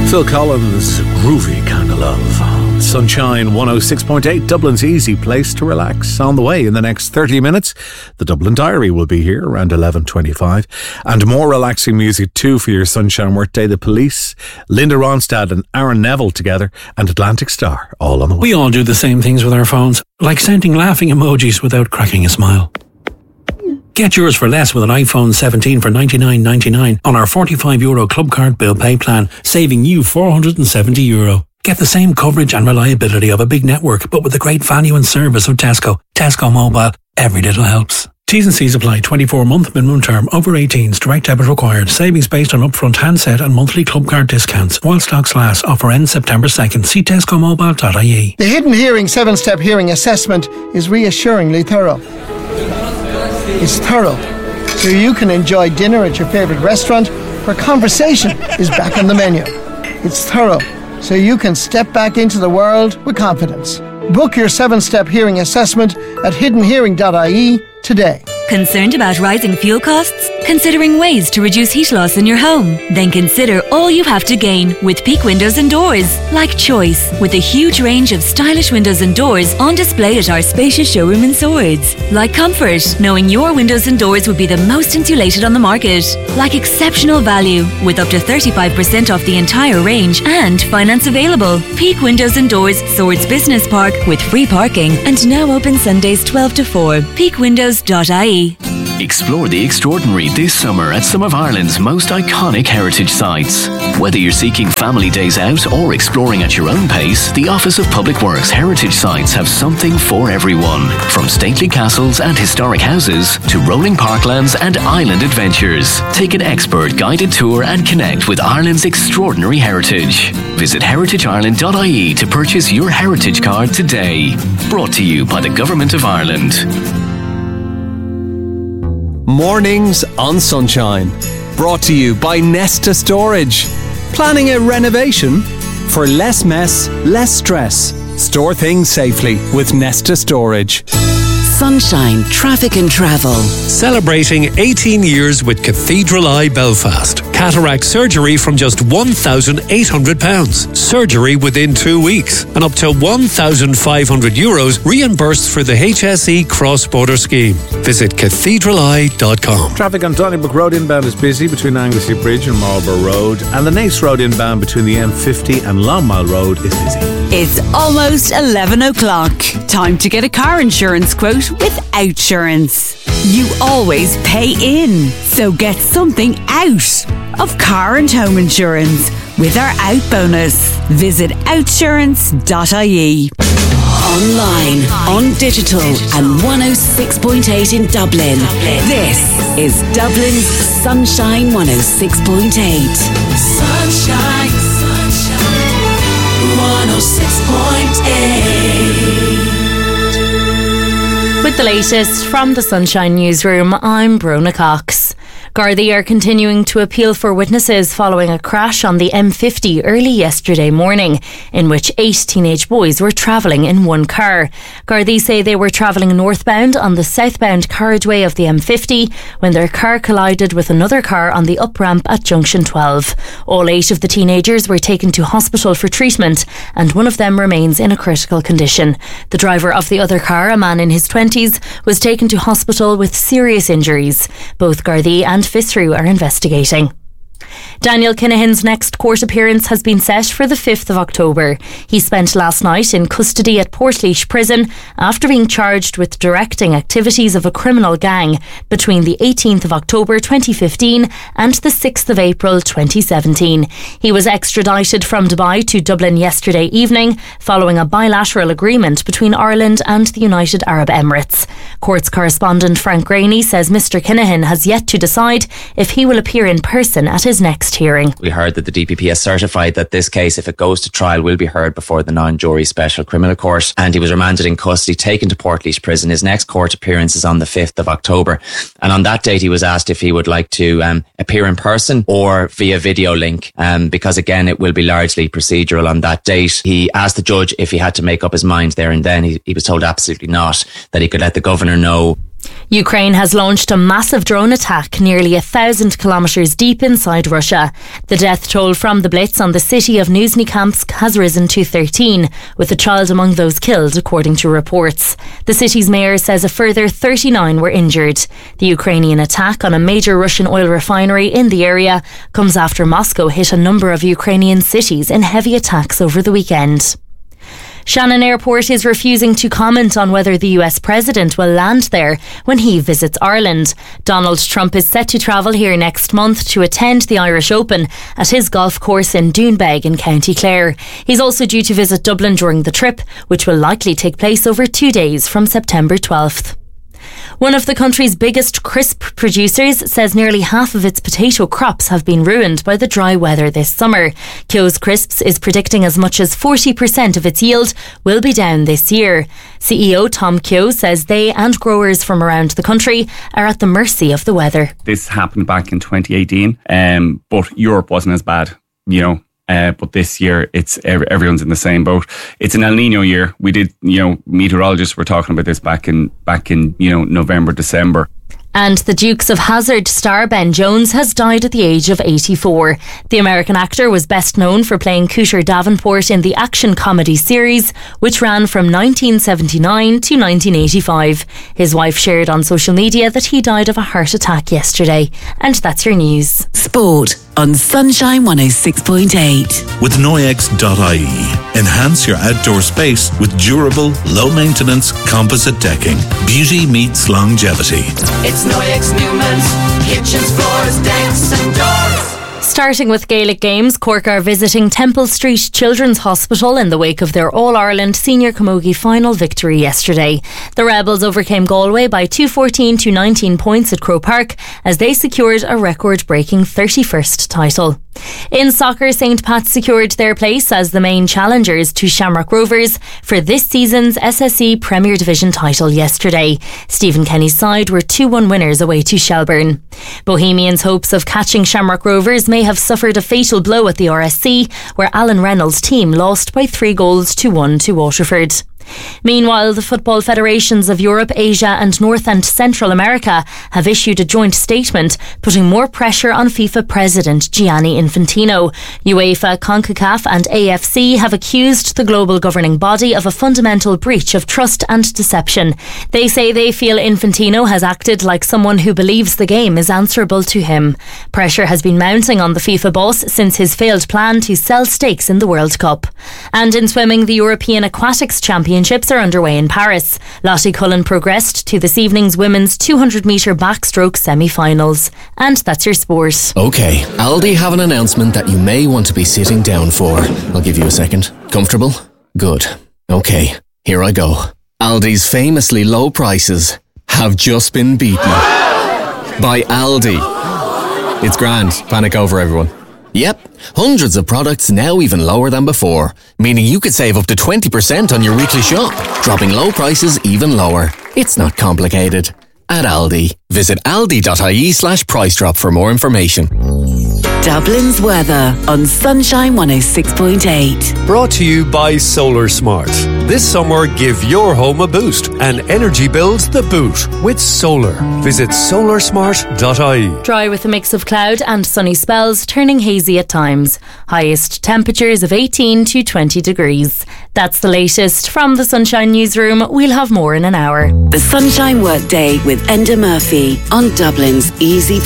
Phil Collins, groovy kind of love. Sunshine 106.8, Dublin's easy place to relax. On the way in the next 30 minutes, the Dublin Diary will be here around 11:25. And more relaxing music too for your Sunshine Workday. The Police, Linda Ronstadt and Aaron Neville together, and Atlantic Star all on the way. We all do the same things with our phones, like sending laughing emojis without cracking a smile. Get yours for less with an iPhone 17 for €99.99 on our €45 Club Card Bill Pay plan, saving you €470. Get the same coverage and reliability of a big network, but with the great value and service of Tesco. Tesco Mobile. Every little helps. T's and C's apply. 24-month minimum term. Over 18s. Direct debit required. Savings based on upfront handset and monthly club card discounts. While stocks last. Offer ends September 2nd. See tescomobile.ie. The Hidden Hearing 7-step hearing assessment is reassuringly thorough. It's thorough, so you can enjoy dinner at your favourite restaurant where conversation is back on the menu. It's thorough, so you can step back into the world with confidence. Book your 7-step hearing assessment at hiddenhearing.ie today. Concerned about rising fuel costs? Considering ways to reduce heat loss in your home? Then consider all you have to gain with Peak Windows and Doors. Like choice, with a huge range of stylish windows and doors on display at our spacious showroom in Swords. Like comfort, knowing your windows and doors would be the most insulated on the market. Like exceptional value, with up to 35% off the entire range and finance available. Peak Windows and Doors, Swords Business Park, with free parking and now open Sundays 12 to 4. peakwindows.ie. Explore the extraordinary this summer at some of Ireland's most iconic heritage sites. Whether you're seeking family days out or exploring at your own pace, the Office of Public Works heritage sites have something for everyone. From stately castles and historic houses to rolling parklands and island adventures. Take an expert guided tour and connect with Ireland's extraordinary heritage. Visit heritageIreland.ie to purchase your heritage card today. Brought to you by the Government of Ireland. Mornings on Sunshine. Brought to you by Nesta Storage. Planning a renovation? For less mess, less stress. Store things safely with Nesta Storage. Sunshine Traffic and Travel. Celebrating 18 years with Cathedral Eye Belfast. Cataract surgery from just £1,800. Surgery within 2 weeks. And up to €1,500 reimbursed for the HSE cross-border scheme. Visit cathedraleye.com. Traffic on Donnybrook Road inbound is busy between Anglesey Bridge and Marlborough Road, and the Nace Road inbound between the M50 and Longmile Road is busy. It's almost 11 o'clock. Time to get a car insurance quote with Outsurance. You always pay in, so get something out of car and home insurance with our Out bonus. Visit outsurance.ie. Online, on digital and 106.8 in Dublin. This is Dublin's Sunshine 106.8. Sunshine, sunshine, 106.8. With the latest from the Sunshine Newsroom, I'm Brona Cox. Gardaí are continuing to appeal for witnesses following a crash on the M50 early yesterday morning, in which 8 teenage boys were travelling in one car. Gardaí say they were travelling northbound on the southbound carriageway of the M50 when their car collided with another car on the up-ramp at Junction 12. All 8 of the teenagers were taken to hospital for treatment, and one of them remains in a critical condition. The driver of the other car, a man in his 20s, was taken to hospital with serious injuries. Both Gardaí and FISRU are investigating. Daniel Kinahan's next court appearance has been set for the 5th of October. He spent last night in custody at Portlaoise Prison after being charged with directing activities of a criminal gang between the 18th of October 2015 and the 6th of April 2017. He was extradited from Dubai to Dublin yesterday evening following a bilateral agreement between Ireland and the United Arab Emirates. Courts correspondent Frank Graney says Mr Kinahan has yet to decide if he will appear in person at his next hearing. We heard that the DPP has certified that this case, if it goes to trial, will be heard before the non-jury Special Criminal Court, and he was remanded in custody, taken to Portlaoise Prison. His next court appearance is on the 5th of October, and on that date he was asked if he would like to appear in person or via video link, because again it will be largely procedural on that date. He asked the judge if he had to make up his mind there and then. He was told absolutely not, that he could let the governor know. Ukraine has launched a massive drone attack nearly 1,000 kilometres deep inside Russia. The death toll from the blitz on the city of Nizhny-Kamsk has risen to 13, with a child among those killed, according to reports. The city's mayor says a further 39 were injured. The Ukrainian attack on a major Russian oil refinery in the area comes after Moscow hit a number of Ukrainian cities in heavy attacks over the weekend. Shannon Airport is refusing to comment on whether the US president will land there when he visits Ireland. Donald Trump is set to travel here next month to attend the Irish Open at his golf course in Doonbeg in County Clare. He's also due to visit Dublin during the trip, which will likely take place over 2 days from September 12th. One of the country's biggest crisp producers says nearly half of its potato crops have been ruined by the dry weather this summer. Keogh's Crisps is predicting as much as 40% of its yield will be down this year. CEO Tom Keogh says they and growers from around the country are at the mercy of the weather. This happened back in 2018, but Europe wasn't as bad, but this year it's everyone's in the same boat. It's an El Nino year. We did, meteorologists were talking about this back in November, December. And the Dukes of Hazzard star Ben Jones has died at the age of 84. The American actor was best known for playing Cooter Davenport in the action comedy series, which ran from 1979 to 1985. His wife shared on social media that he died of a heart attack yesterday. And that's your news. Sport on Sunshine 106.8. With Noyex.ie. Enhance your outdoor space with durable, low-maintenance composite decking. Beauty meets longevity. It's Noyex Newman's kitchens, floors, decks and doors. Starting with Gaelic games, Cork are visiting Temple Street Children's Hospital in the wake of their All-Ireland Senior Camogie final victory yesterday. The Rebels overcame Galway by 214 to 19 points at Croke Park as they secured a record-breaking 31st title. In soccer, St. Pat's secured their place as the main challengers to Shamrock Rovers for this season's SSE Premier Division title yesterday. Stephen Kenny's side were 2-1 winners away to Shelbourne. Bohemians' hopes of catching Shamrock Rovers may have suffered a fatal blow at the RSC, where Alan Reynolds' team lost by 3-1 to Waterford. Meanwhile, the football federations of Europe, Asia and North and Central America have issued a joint statement putting more pressure on FIFA President Gianni Infantino. UEFA, CONCACAF and AFC have accused the global governing body of a fundamental breach of trust and deception. They say they feel Infantino has acted like someone who believes the game is answerable to him. Pressure has been mounting on the FIFA boss since his failed plan to sell stakes in the World Cup. And in swimming, the European Aquatics Championships are underway in Paris. Lottie Cullen progressed to this evening's women's 200-metre backstroke semi-finals. And that's your sport. OK, Aldi have an announcement that you may want to be sitting down for. I'll give you a second. Comfortable? Good. OK, here I go. Aldi's famously low prices have just been beaten by Aldi. It's grand. Panic over, everyone. Yep, hundreds of products now even lower than before, meaning you could save up to 20% on your weekly shop, dropping low prices even lower. It's not complicated. At Aldi, visit aldi.ie/price drop for more information. Dublin's weather on Sunshine 106.8. Brought to you by Solar Smart. This summer, give your home a boost and energy bills the boot with solar. Visit solarsmart.ie. Dry with a mix of cloud and sunny spells, turning hazy at times. Highest temperatures of 18 to 20 degrees. That's the latest from the Sunshine Newsroom. We'll have more in an hour. The Sunshine Workday with Enda Murphy on Dublin's Easy